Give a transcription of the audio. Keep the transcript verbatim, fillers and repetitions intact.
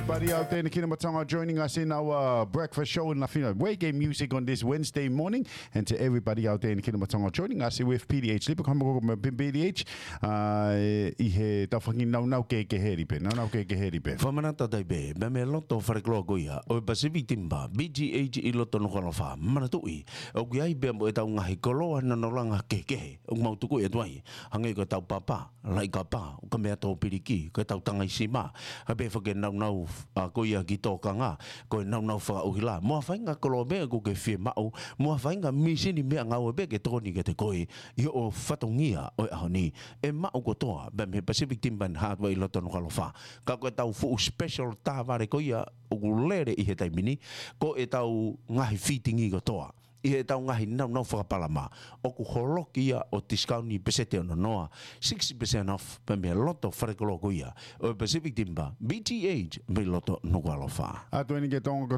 everybody out there in the Kinamatanga joining us in our breakfast show in Lafina Reggae music on this Wednesday morning. And to everybody out there in the Kinamatanga joining us with P D H. Lipa kamako P D H. Ihe tafangi nau nau ke ke heri pe. Nau nau ke ke heri pe. Famanata dai be. Beme loto fareklo goia. O Pacific Timba. B G H i loto no kalofa. Manatui. O giai be mo eta ngahi koloa na nolanga ke ke. O mautuku e tuai. Hangai ko tau papa. Lai ka pa. O ka mea tau piriki. Ko tau tangai sima. Habe whake nau nau a koia ki tōka ngā, koe nau nau whakauhila. Mua whainga kolo mea ko ke whie mau, mua whainga misini mea ngau e be ke tōni ke te koe, i o whatongia o e ahoni. E mau ko toa, bem he Pacific Timban Hardway loto no kalofa. Ka koe tau fu special tā vare koia, o kulere i he taimini, ko e tau ngahi fitingi ko toa. I he tau ngahi nau nau whakapalama. O ku holokia o tiskauni pesete o noa. sixty percent off pa mea loto wharekolo kuia. O Pacific Timba, B T H, me loto nuku alofa. Atu eni ke tonga ko